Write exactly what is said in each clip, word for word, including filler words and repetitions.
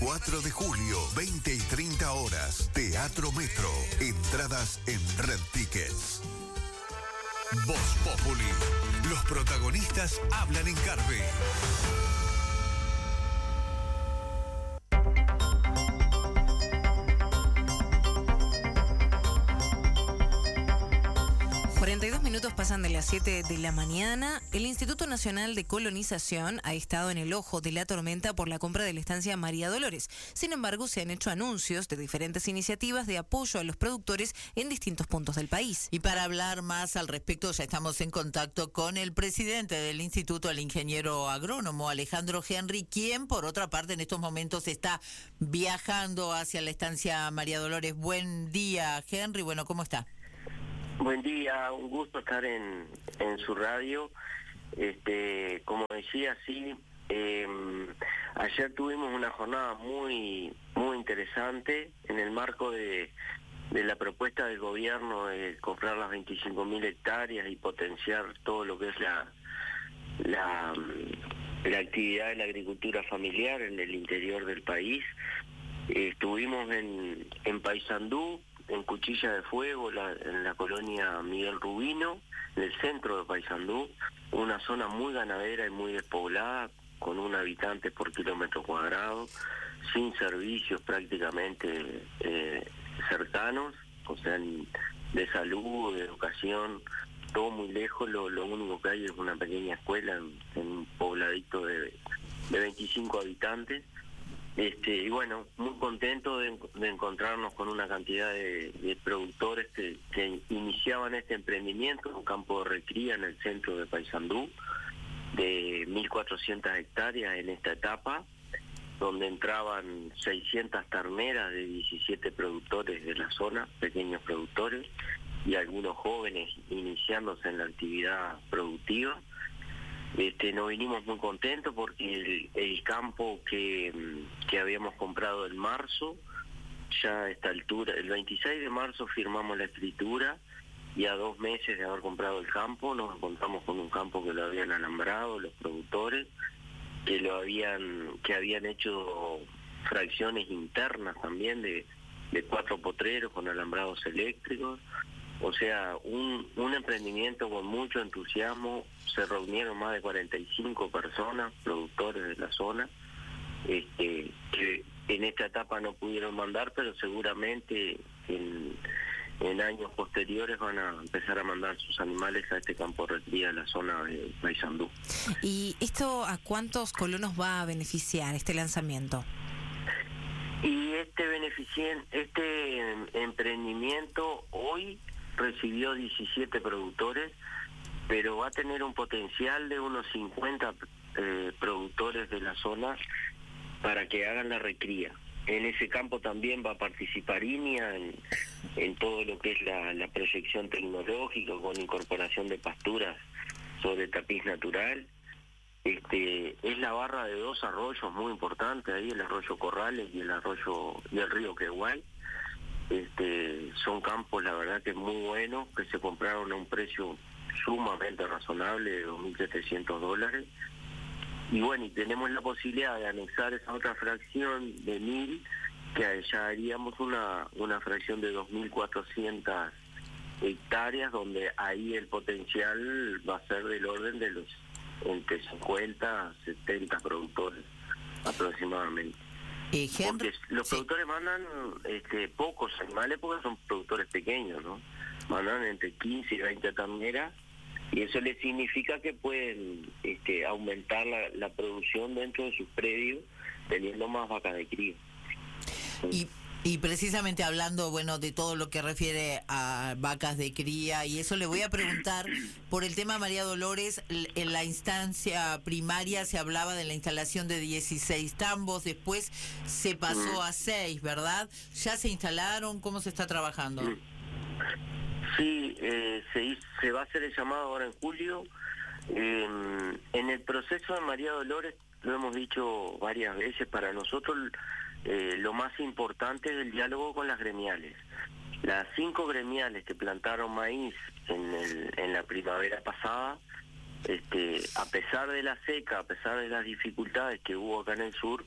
cuatro de julio, veinte y treinta horas. Teatro Metro. Entradas en Red Tickets. Voz Populi. Los protagonistas hablan en Carve. cuarenta y dos minutos pasan de las siete de la mañana. El Instituto Nacional de Colonización ha estado en el ojo de la tormenta por la compra de la estancia María Dolores. Sin embargo, se han hecho anuncios de diferentes iniciativas de apoyo a los productores en distintos puntos del país. Y para hablar más al respecto, ya estamos en contacto con el presidente del instituto, el ingeniero agrónomo Alejandro Henry, quien por otra parte en estos momentos está viajando hacia la estancia María Dolores. Buen día, Henry. Bueno, ¿cómo está? Buen día, un gusto estar en, en su radio. Este, como decía, sí, eh, ayer tuvimos una jornada muy muy interesante en el marco de, de la propuesta del gobierno de comprar las veinticinco mil hectáreas y potenciar todo lo que es la, la, la actividad de la agricultura familiar en el interior del país. Eh, estuvimos en, en Paysandú, en Cuchilla de Fuego, la, en la colonia Miguel Rubino, en el centro de Paysandú, una zona muy ganadera y muy despoblada, con un habitante por kilómetro cuadrado, sin servicios prácticamente eh, cercanos, o sea, de salud, de educación, todo muy lejos. Lo, lo único que hay es una pequeña escuela en, en un pobladito de, de veinticinco habitantes. Este, y bueno, muy contento de, de encontrarnos con una cantidad de, de productores que, que iniciaban este emprendimiento en un campo de recría en el centro de Paysandú, de mil cuatrocientas hectáreas en esta etapa, donde entraban seiscientas terneras de diecisiete productores de la zona, pequeños productores, y algunos jóvenes iniciándose en la actividad productiva. Este, nos vinimos muy contentos porque el, el campo que, que habíamos comprado en marzo, ya a esta altura, el veintiséis de marzo firmamos la escritura, y a dos meses de haber comprado el campo nos encontramos con un campo que lo habían alambrado los productores, que lo habían, que habían hecho fracciones internas también de, de cuatro potreros con alambrados eléctricos. O sea, un, un emprendimiento con mucho entusiasmo. Se reunieron más de cuarenta y cinco personas, productores de la zona, este, que en esta etapa no pudieron mandar, pero seguramente en, en años posteriores van a empezar a mandar sus animales a este campo de recría de la zona de Paysandú. ¿Y esto a cuántos colonos va a beneficiar este lanzamiento? Y este beneficien, este emprendimiento hoy recibió diecisiete productores, pero va a tener un potencial de unos cincuenta eh, productores de la zona para que hagan la recría. En ese campo también va a participar I N I A en, en todo lo que es la, la proyección tecnológica, con incorporación de pasturas sobre tapiz natural. Este, es la barra de dos arroyos muy importantes ahí, el arroyo Corrales y el arroyo y el río Quehuay. Este, son campos, la verdad, que muy buenos, que se compraron a un precio sumamente razonable de dos mil setecientos dólares. Y bueno, y tenemos la posibilidad de anexar esa otra fracción de mil, que ya haríamos una, una fracción de dos mil cuatrocientas hectáreas, donde ahí el potencial va a ser del orden de los entre cincuenta a setenta productores aproximadamente. Eh, Henry, porque los sí. productores mandan este, pocos animales, porque son productores pequeños, ¿no? Mandan entre quince y veinte terneras, y eso les significa que pueden este, aumentar la, la producción dentro de sus predios, teniendo más vacas de cría. Y Y precisamente hablando, bueno, de todo lo que refiere a vacas de cría y eso, le voy a preguntar por el tema María Dolores. En la instancia primaria se hablaba de la instalación de dieciséis tambos, después se pasó a seis, ¿verdad? ¿Ya se instalaron? ¿Cómo se está trabajando? Sí, eh, se, se va a hacer el llamado ahora en julio. Eh, en el proceso de María Dolores, lo hemos dicho varias veces, para nosotros eh, lo más importante es el diálogo con las gremiales. Las cinco gremiales que plantaron maíz en, el, en la primavera pasada, este, a pesar de la seca, a pesar de las dificultades que hubo acá en el sur,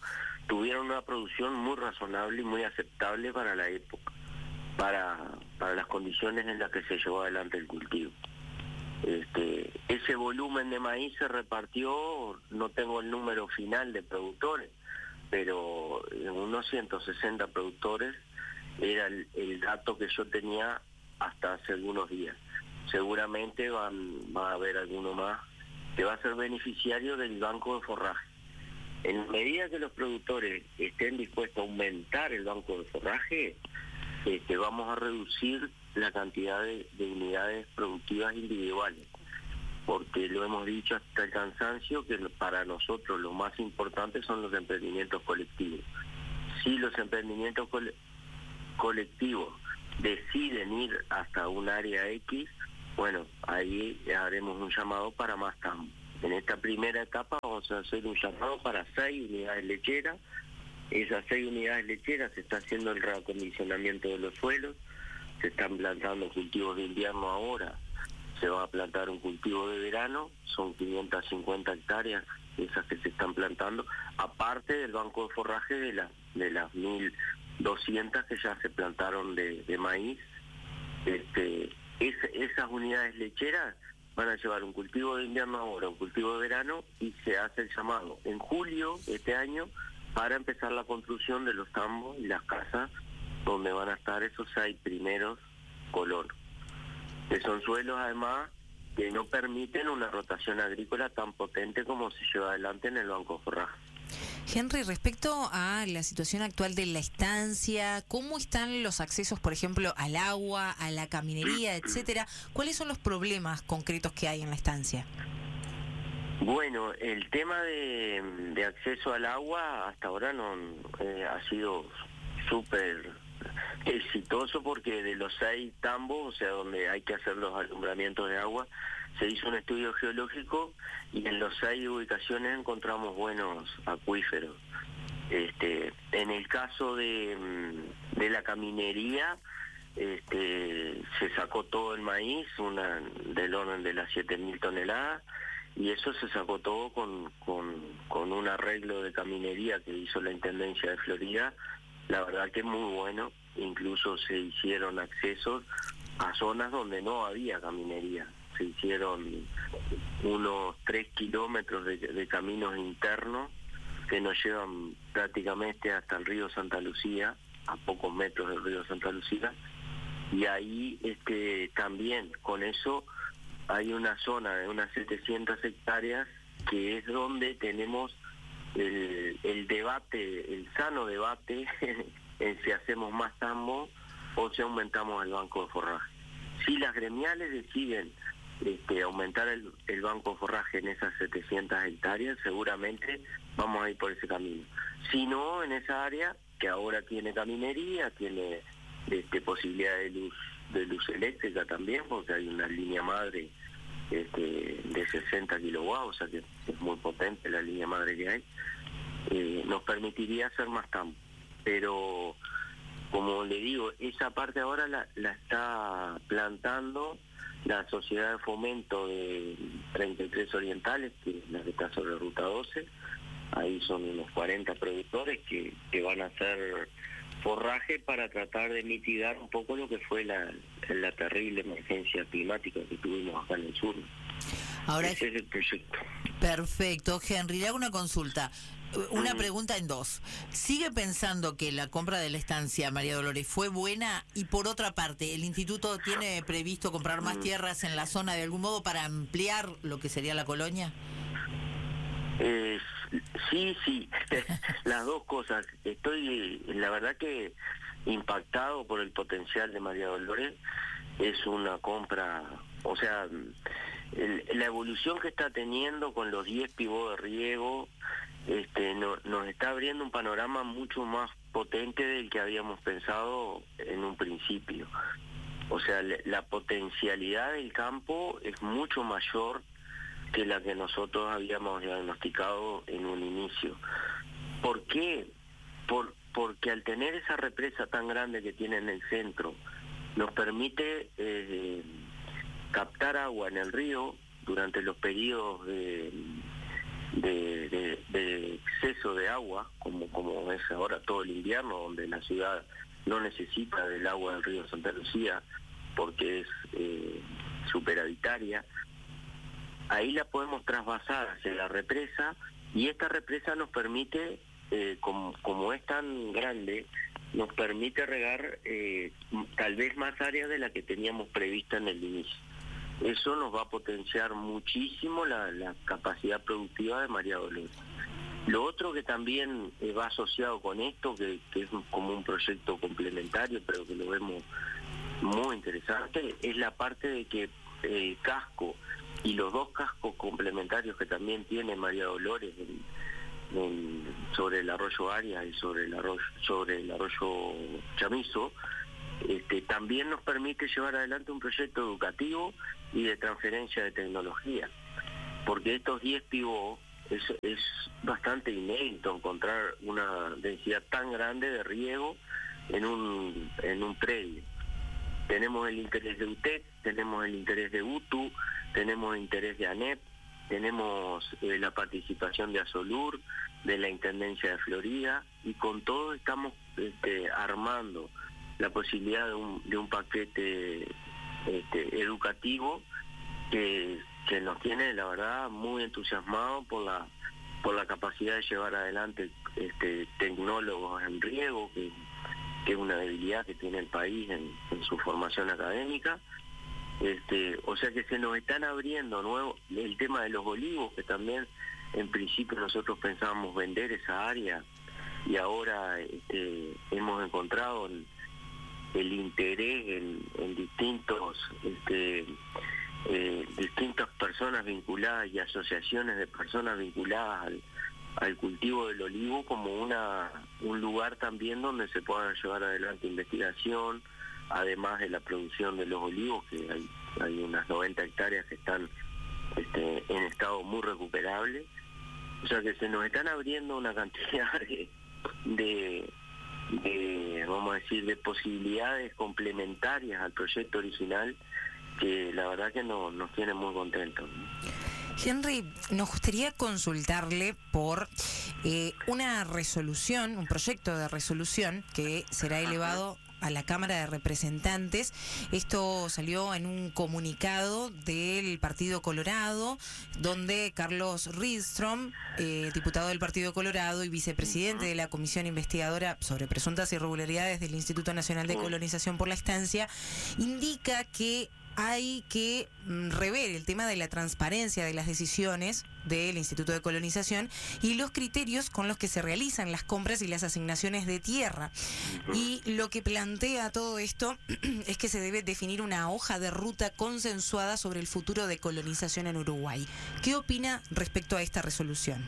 tuvieron una producción muy razonable y muy aceptable para la época, para, para las condiciones en las que se llevó adelante el cultivo. Este, ese volumen de maíz se repartió, no tengo el número final de productores, pero en unos ciento sesenta productores era el, el dato que yo tenía hasta hace algunos días. Seguramente van, va a haber alguno más que va a ser beneficiario del banco de forraje. En medida que los productores estén dispuestos a aumentar el banco de forraje, este, vamos a reducir la cantidad de, de unidades productivas individuales, porque lo hemos dicho hasta el cansancio que para nosotros lo más importante son los emprendimientos colectivos. Si los emprendimientos cole- colectivos deciden ir hasta un área X, bueno, ahí haremos un llamado para más tambo. En esta primera etapa vamos a hacer un llamado para seis unidades lecheras. Esas seis unidades lecheras se está haciendo el reacondicionamiento de los suelos, se están plantando cultivos de invierno ahora, se va a plantar un cultivo de verano, son quinientas cincuenta hectáreas esas que se están plantando, aparte del banco de forraje de, la, de las mil doscientas que ya se plantaron de, de maíz. Este, es, esas unidades lecheras van a llevar un cultivo de invierno ahora, un cultivo de verano, y se hace el llamado en julio de este año para empezar la construcción de los tambos y las casas donde van a estar esos seis primeros colonos, que son suelos además que no permiten una rotación agrícola tan potente como se lleva adelante en el banco de forraje. Henry, respecto a la situación actual de la estancia, ¿cómo están los accesos, por ejemplo, al agua, a la caminería, etcétera? ¿Cuáles son los problemas concretos que hay en la estancia? Bueno, el tema de, de acceso al agua hasta ahora no eh, ha sido súper exitoso, porque de los seis tambos, o sea, donde hay que hacer los alumbramientos de agua, se hizo un estudio geológico y en los seis ubicaciones encontramos buenos acuíferos. Este, en el caso de, de la caminería, este, se sacó todo el maíz, una del orden de las siete mil toneladas, y eso se sacó todo con, con, con un arreglo de caminería que hizo la Intendencia de Florida. La verdad que es muy bueno, incluso se hicieron accesos a zonas donde no había caminería. Se hicieron unos tres kilómetros de, de caminos internos que nos llevan prácticamente hasta el río Santa Lucía, a pocos metros del río Santa Lucía, y ahí este, también con eso hay una zona de unas setecientas hectáreas que es donde tenemos el, el debate, el sano debate en si hacemos más tambo o si aumentamos el banco de forraje. Si las gremiales deciden este, aumentar el, el banco de forraje en esas setecientas hectáreas, seguramente vamos a ir por ese camino. Si no, en esa área que ahora tiene caminería, tiene este, posibilidad de luz de luz eléctrica también, porque hay una línea madre este, de sesenta kilowatts, o sea que es muy potente la línea madre que hay, eh, nos permitiría hacer más tambo. Pero como le digo, esa parte ahora la, la está plantando la Sociedad de Fomento de treinta y tres Orientales, que es la que está sobre Ruta doce. Ahí son unos cuarenta productores que, que van a hacer forraje para tratar de mitigar un poco lo que fue la, la terrible emergencia climática que tuvimos acá en el sur. Ahora ese es el proyecto. Perfecto, Henry, le hago una consulta. Una mm. pregunta en dos. ¿Sigue pensando que la compra de la estancia, María Dolores, fue buena? Y por otra parte, ¿el instituto tiene previsto comprar más mm. tierras en la zona de algún modo para ampliar lo que sería la colonia? Eh, sí, sí, las dos cosas. Estoy, la verdad que impactado por el potencial de María Dolores. Es una compra, o sea, el, la evolución que está teniendo con los diez pivot de riego, este, no, nos está abriendo un panorama mucho más potente del que habíamos pensado en un principio. O sea, la, la potencialidad del campo es mucho mayor que la que nosotros habíamos diagnosticado en un inicio. ¿Por qué? Por, porque al tener esa represa tan grande que tiene en el centro, nos permite eh, captar agua en el río durante los periodos de, de, de, de exceso de agua, como, como es ahora todo el invierno, donde la ciudad no necesita del agua del río Santa Lucía porque es eh, superavitaria. Ahí la podemos trasvasar hacia la represa, y esta represa nos permite, eh, como, como es tan grande, nos permite regar eh, tal vez más áreas de la que teníamos prevista en el inicio. Eso nos va a potenciar muchísimo la, la capacidad productiva de María Dolores. Lo otro que también eh, va asociado con esto, que, que es como un proyecto complementario, pero que lo vemos muy interesante, es la parte de que el casco y los dos cascos complementarios que también tiene María Dolores en, en, sobre el arroyo Arias y sobre el arroyo, sobre el arroyo Chamizo, este, también nos permite llevar adelante un proyecto educativo y de transferencia de tecnología, porque estos diez pivots es, es bastante inédito encontrar una densidad tan grande de riego en un, en un predio. Tenemos el interés de U T E C, tenemos el interés de U T U, tenemos el interés de ANEP, tenemos eh, la participación de Asolur, de la Intendencia de Florida, y con todo estamos este, armando la posibilidad de un, de un paquete este, educativo que, que nos tiene, la verdad, muy entusiasmados por la por la capacidad de llevar adelante este, tecnólogos en riego, que, que es una debilidad que tiene el país en, en su formación académica. Este, o sea que se nos están abriendo nuevo el tema de los olivos, que también en principio nosotros pensábamos vender esa área, y ahora este, hemos encontrado el, el interés en, en distintos este, eh, distintas personas vinculadas y asociaciones de personas vinculadas al, al cultivo del olivo como una un lugar también donde se pueda llevar adelante investigación, además de la producción de los olivos, que hay, hay unas noventa hectáreas que están este, en estado muy recuperable. O sea que se nos están abriendo una cantidad de, de, de vamos a decir, de posibilidades complementarias al proyecto original, que la verdad que no, nos tiene muy contentos. Henry, nos gustaría consultarle por eh, una resolución, un proyecto de resolución que será elevado a la Cámara de Representantes. Esto salió en un comunicado del Partido Colorado, donde Carlos Rydström, eh, diputado del Partido Colorado y vicepresidente de la Comisión Investigadora sobre Presuntas Irregularidades del Instituto Nacional de Colonización por la Estancia, indica que hay que rever el tema de la transparencia de las decisiones del Instituto de Colonización y los criterios con los que se realizan las compras y las asignaciones de tierra. Y lo que plantea todo esto es que se debe definir una hoja de ruta consensuada sobre el futuro de colonización en Uruguay. ¿Qué opina respecto a esta resolución?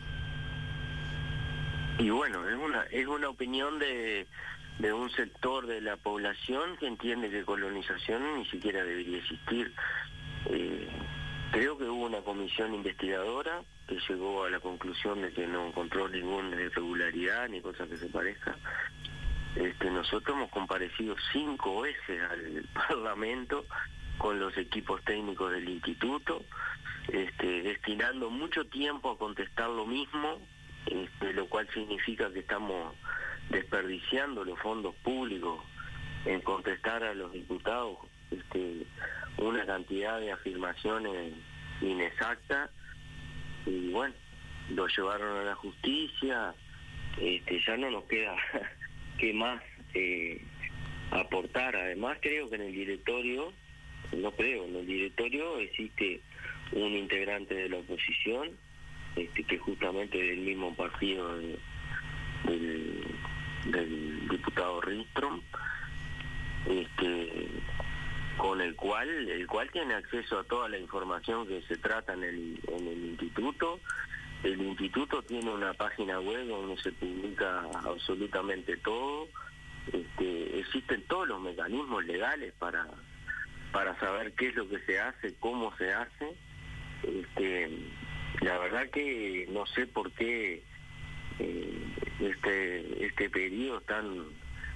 Y bueno, es una, es una opinión de... de un sector de la población que entiende que colonización ni siquiera debería existir. Eh, creo que hubo una comisión investigadora que llegó a la conclusión de que no encontró ninguna irregularidad ni cosa que se parezca. Este, nosotros hemos comparecido cinco veces al Parlamento con los equipos técnicos del instituto, este, destinando mucho tiempo a contestar lo mismo, este, lo cual significa que estamos desperdiciando los fondos públicos en contestar a los diputados este, una cantidad de afirmaciones inexactas, y bueno, lo llevaron a la justicia. Este, ya no nos queda que más eh, aportar. Además, creo que en el directorio, no creo, en el directorio existe un integrante de la oposición, este, que justamente del mismo partido de, del, del diputado Rydström, este, con el cual el cual tiene acceso a toda la información que se trata en el, en el instituto. El instituto tiene una página web donde se publica absolutamente todo. Este, existen todos los mecanismos legales para para saber qué es lo que se hace, cómo se hace. Este, la verdad que no sé por qué eh, este este periodo tan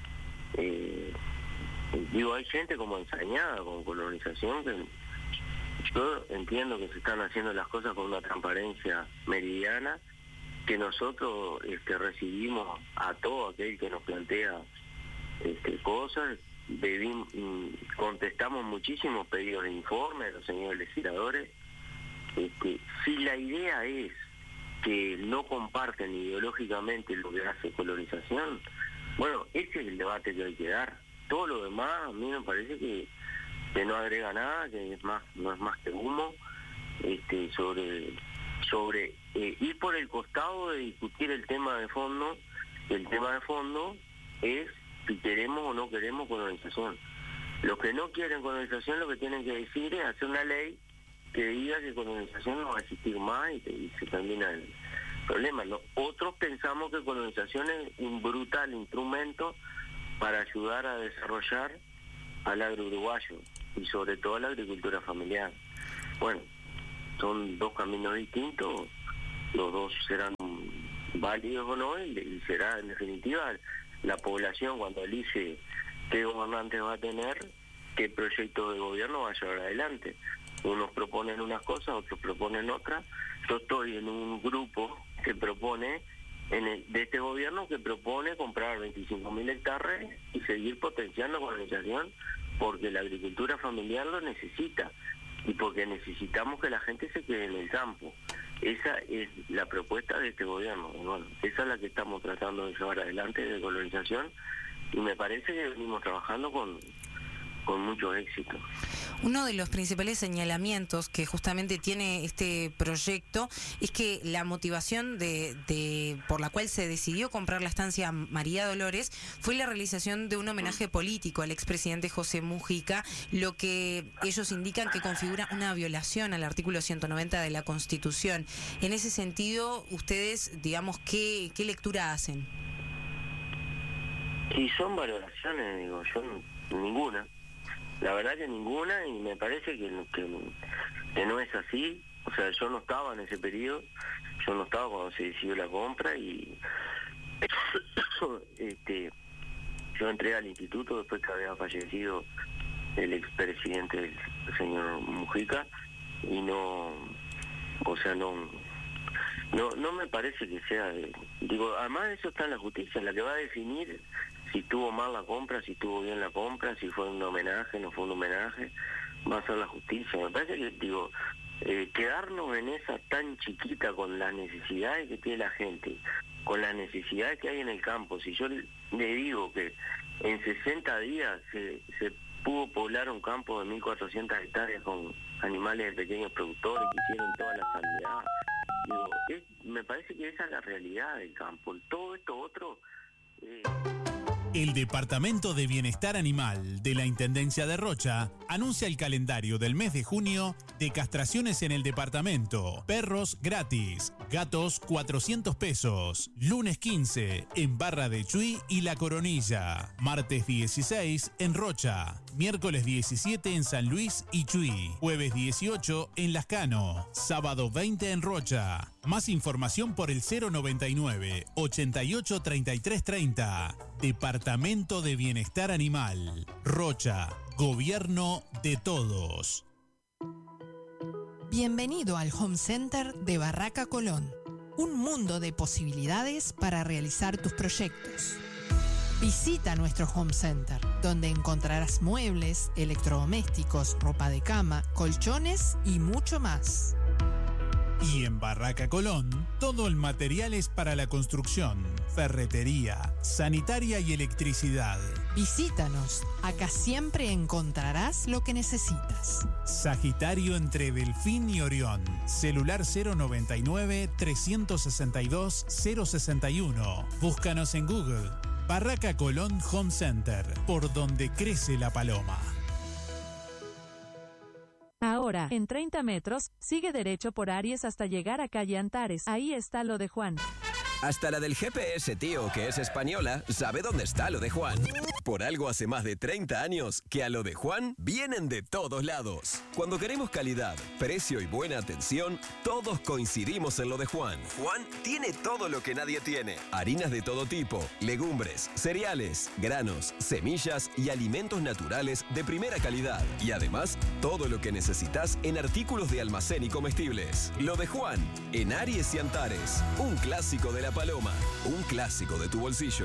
eh, digo, hay gente como ensañada con colonización que, Yo entiendo que se están haciendo las cosas con una transparencia meridiana, que nosotros este, recibimos a todo aquel que nos plantea este, cosas, pedimos, contestamos muchísimos pedidos de informe a los señores legisladores. Este, si la idea es que no comparten ideológicamente lo que hace colonización, bueno, ese es el debate que hay que dar. Todo lo demás a mí me parece que, que no agrega nada, que es más, no es más que humo, este, sobre, sobre eh, ir por el costado de discutir el tema de fondo. El tema de fondo es si queremos o no queremos colonización. Los que no quieren colonización lo que tienen que decir es hacer una ley que diga que colonización no va a existir más y, que, y se termina el problema, ¿no? Otros pensamos que colonización es un brutal instrumento para ayudar a desarrollar al agro uruguayo y sobre todo a la agricultura familiar. Bueno, son dos caminos distintos, los dos serán válidos o no, y, y será en definitiva la población cuando elige qué gobernantes va a tener, qué proyecto de gobierno va a llevar adelante. Unos proponen unas cosas, otros proponen otras. Yo estoy en un grupo que propone, en el, de este gobierno, que propone comprar veinticinco mil hectáreas y seguir potenciando colonización, porque la agricultura familiar lo necesita y porque necesitamos que la gente se quede en el campo. Esa es la propuesta de este gobierno. Bueno, esa es la que estamos tratando de llevar adelante de colonización, y me parece que venimos trabajando con, con mucho éxito. Uno de los principales señalamientos que justamente tiene este proyecto es que la motivación de, de por la cual se decidió comprar la estancia María Dolores fue la realización de un homenaje político al expresidente José Mujica, lo que ellos indican que configura una violación al artículo ciento noventa de la Constitución. En ese sentido, ustedes, digamos, ¿qué, qué lectura hacen? Si son valoraciones, digo, yo no, ninguna. La verdad que ninguna, y me parece que, que, que no es así. O sea, yo no estaba en ese periodo, yo no estaba cuando se decidió la compra, y este, yo entré al instituto después que había fallecido el expresidente, el señor Mujica, y no, o sea, no, no, no me parece que sea, de, digo, además eso está en la justicia, en la que va a definir si estuvo mal la compra, si estuvo bien la compra, si fue un homenaje, no fue un homenaje, va a ser la justicia. Me parece que, digo, eh, quedarnos en esa tan chiquita con las necesidades que tiene la gente, con las necesidades que hay en el campo. Si yo le digo que en sesenta días se, se pudo poblar un campo de mil cuatrocientas hectáreas con animales de pequeños productores que hicieron toda la sanidad, digo, es, me parece que esa es la realidad del campo. Todo esto otro... Eh... El Departamento de Bienestar Animal de la Intendencia de Rocha anuncia el calendario del mes de junio de castraciones en el departamento. Perros gratis, gatos cuatrocientos pesos. Lunes quince en Barra de Chuy y La Coronilla. Martes dieciséis en Rocha. Miércoles diecisiete en San Luis y Chuy. Jueves dieciocho en Lascano. Sábado veinte en Rocha. Más información por el cero noventa y nueve, ochenta y ocho, treinta y tres treinta. Departamento de Bienestar Animal. Rocha, Gobierno de todos. Bienvenido al Home Center de Barraca Colón. Un mundo de posibilidades para realizar tus proyectos. Visita nuestro Home Center, donde encontrarás muebles, electrodomésticos, ropa de cama, colchones y mucho más. Y en Barraca Colón, todo el material es para la construcción, ferretería, sanitaria y electricidad. Visítanos, acá siempre encontrarás lo que necesitas. Sagitario entre Delfín y Orión. Celular cero noventa y nueve, trescientos sesenta y dos, cero sesenta y uno. Búscanos en Google. Barraca Colón Home Center, por donde crece la paloma. Ahora, en treinta metros, sigue derecho por Aries hasta llegar a calle Antares. Ahí está lo de Juan. Hasta la del G P S, tío, que es española, sabe dónde está lo de Juan. Por algo hace más de treinta años que a lo de Juan vienen de todos lados. Cuando queremos calidad, precio y buena atención, todos coincidimos en lo de Juan. Juan tiene todo lo que nadie tiene. Harinas de todo tipo, legumbres, cereales, granos, semillas y alimentos naturales de primera calidad. Y además, todo lo que necesitas en artículos de almacén y comestibles. Lo de Juan, en Aries y Antares. Un clásico de La Paloma. Un clásico de tu bolsillo.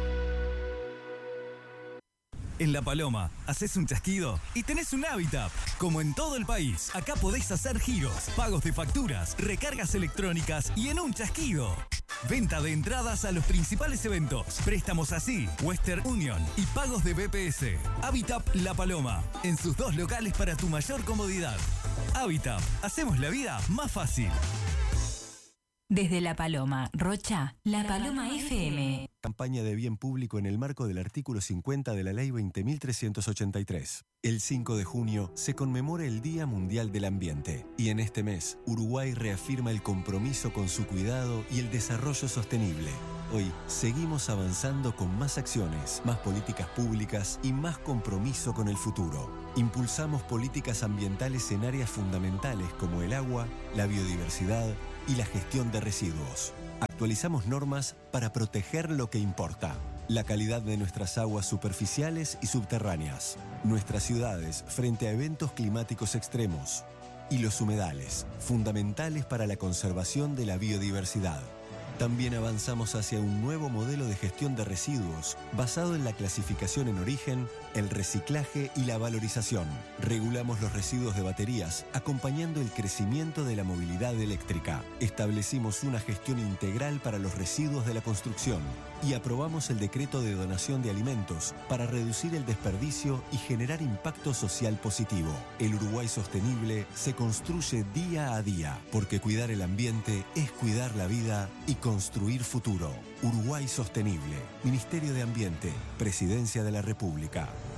En La Paloma, haces un chasquido y tenés un Habitap. Como en todo el país, acá podés hacer giros, pagos de facturas, recargas electrónicas y en un chasquido. Venta de entradas a los principales eventos, préstamos así, Western Union y pagos de B P S. Habitap La Paloma, en sus dos locales para tu mayor comodidad. Habitap, hacemos la vida más fácil. Desde La Paloma, Rocha, La Paloma F M. Campaña de bien público en el marco del artículo cincuenta de la Ley veinte mil trescientos ochenta y tres. El cinco de junio se conmemora el Día Mundial del Ambiente y en este mes Uruguay reafirma el compromiso con su cuidado y el desarrollo sostenible. Hoy seguimos avanzando con más acciones, más políticas públicas y más compromiso con el futuro. Impulsamos políticas ambientales en áreas fundamentales como el agua, la biodiversidad y la gestión de residuos. Actualizamos normas para proteger lo que importa. La calidad de nuestras aguas superficiales y subterráneas. Nuestras ciudades frente a eventos climáticos extremos. Y los humedales, fundamentales para la conservación de la biodiversidad. También avanzamos hacia un nuevo modelo de gestión de residuos basado en la clasificación en origen, el reciclaje y la valorización. Regulamos los residuos de baterías, acompañando el crecimiento de la movilidad eléctrica. Establecimos una gestión integral para los residuos de la construcción y aprobamos el decreto de donación de alimentos para reducir el desperdicio y generar impacto social positivo. El Uruguay sostenible se construye día a día, porque cuidar el ambiente es cuidar la vida y construir futuro. Uruguay Sostenible. Ministerio de Ambiente. Presidencia de la República.